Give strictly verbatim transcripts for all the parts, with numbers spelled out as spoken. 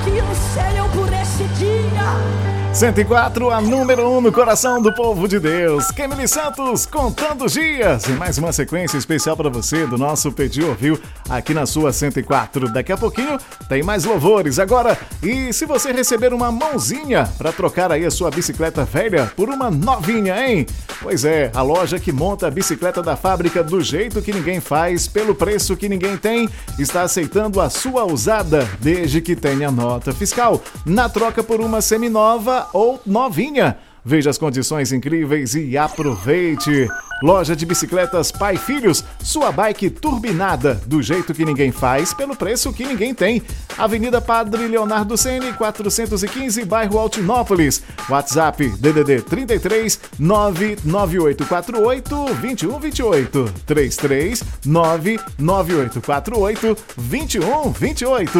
que anselham por esse dia. cento e quatro, a número um no coração do povo de Deus. Kemily Santos, contando os dias. E mais uma sequência especial para você do nosso Pedi Ouviu aqui na sua cento e quatro. Daqui a pouquinho tem mais louvores. Agora, e se você receber uma mãozinha para trocar aí a sua bicicleta velha por uma novinha, hein? Pois é, a loja que monta a bicicleta da fábrica do jeito que ninguém faz, pelo preço que ninguém tem, está aceitando a sua usada, desde que tenha nota fiscal, na troca por uma seminova ou novinha. Veja as condições incríveis e aproveite. Loja de bicicletas Pai Filhos, sua bike turbinada, do jeito que ninguém faz, pelo preço que ninguém tem. Avenida Padre Leonardo Ceni, quatrocentos e quinze, bairro Altinópolis. WhatsApp D D D trinta e três, nove nove oito quatro oito, dois um dois oito. trinta e três, nove nove oito quatro oito, dois um dois oito.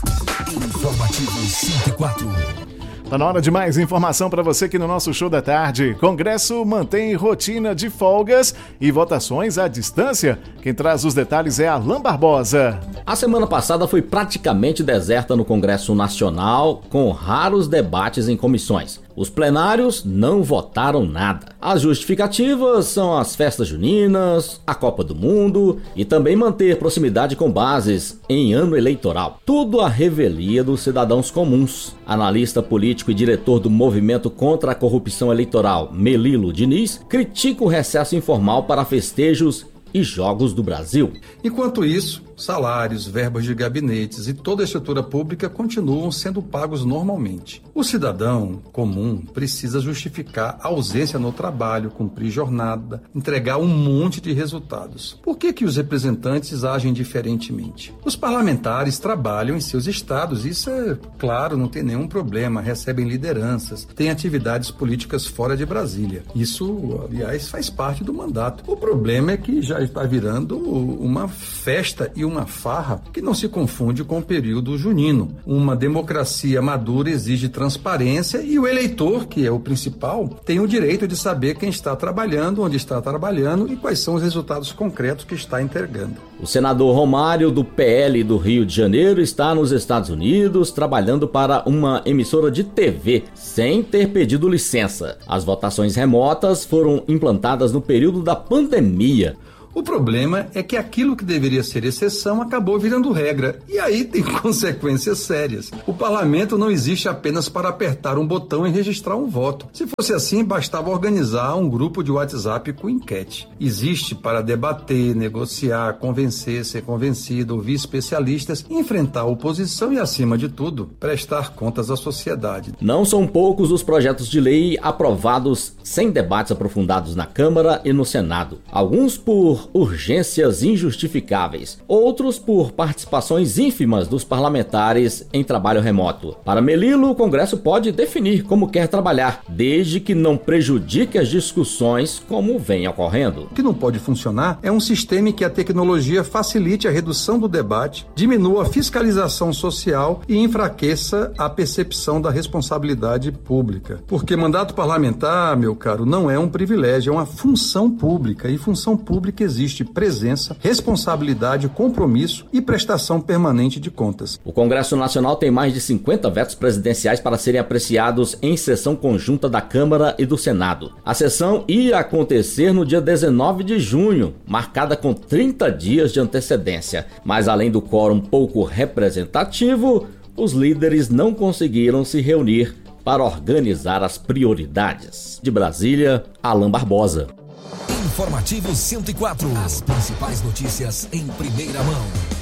Informativo cento e quatro. Tá na hora de mais informação para você aqui no nosso show da tarde. Congresso mantém rotina de folgas e votações à distância. Quem traz os detalhes é Alan Barbosa. A semana passada foi praticamente deserta no Congresso Nacional, com raros debates em comissões. Os plenários não votaram nada. As justificativas são as festas juninas, a Copa do Mundo e também manter proximidade com bases em ano eleitoral. Tudo à revelia dos cidadãos comuns. Analista político e diretor do Movimento contra a Corrupção Eleitoral, Melilo Diniz, critica o recesso informal para festejos e jogos do Brasil. Enquanto isso, salários, verbas de gabinetes e toda a estrutura pública continuam sendo pagos normalmente. O cidadão comum precisa justificar a ausência no trabalho, cumprir jornada, entregar um monte de resultados. Por que que os representantes agem diferentemente? Os parlamentares trabalham em seus estados, isso é claro, não tem nenhum problema, recebem lideranças, têm atividades políticas fora de Brasília. Isso, aliás, faz parte do mandato. O problema é que já está virando uma festa e uma farra que não se confunde com o período junino. Uma democracia madura exige transparência e o eleitor, que é o principal, tem o direito de saber quem está trabalhando, onde está trabalhando e quais são os resultados concretos que está entregando. O senador Romário, do P L do Rio de Janeiro, está nos Estados Unidos trabalhando para uma emissora de T V sem ter pedido licença. As votações remotas foram implantadas no período da pandemia. O problema é que aquilo que deveria ser exceção acabou virando regra, e aí tem consequências sérias. O parlamento não existe apenas para apertar um botão e registrar um voto. Se fosse assim, bastava organizar um grupo de WhatsApp com enquete. Existe para debater, negociar, convencer, ser convencido, ouvir especialistas, enfrentar a oposição e, acima de tudo, prestar contas à sociedade. Não são poucos os projetos de lei aprovados sem debates aprofundados na Câmara e no Senado. Alguns por urgências injustificáveis, outros por participações ínfimas dos parlamentares em trabalho remoto. Para Melilo, o Congresso pode definir como quer trabalhar, desde que não prejudique as discussões como vem ocorrendo. O que não pode funcionar é um sistema em que a tecnologia facilite a redução do debate, diminua a fiscalização social e enfraqueça a percepção da responsabilidade pública. Porque mandato parlamentar, meu caro, não é um privilégio, é uma função pública, e função pública existe presença, responsabilidade, compromisso e prestação permanente de contas. O Congresso Nacional tem mais de cinquenta vetos presidenciais para serem apreciados em sessão conjunta da Câmara e do Senado. A sessão ia acontecer no dia dezenove de junho, marcada com trinta dias de antecedência. Mas além do quórum pouco representativo, os líderes não conseguiram se reunir para organizar as prioridades. De Brasília, Alan Barbosa. Informativo cento e quatro. As principais notícias em primeira mão.